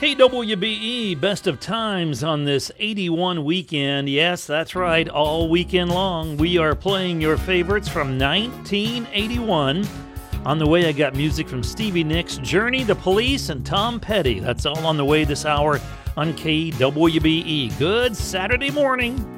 KWBE, best of times on this 81 weekend. Yes, that's right, all weekend long. We are playing your favorites from 1981. On the way, I got music from Stevie Nicks, Journey, The Police, and Tom Petty. That's all on the way this hour on KWBE. Good Saturday morning.